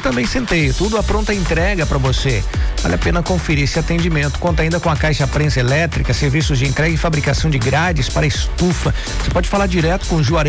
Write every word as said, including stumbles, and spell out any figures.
também Centeio, tudo a pronta entrega para você. Vale a pena conferir esse atendimento. Conta ainda com a caixa prensa elétrica, serviços de entrega e fabricação de grades para estufa. Você pode falar direto com o Juarez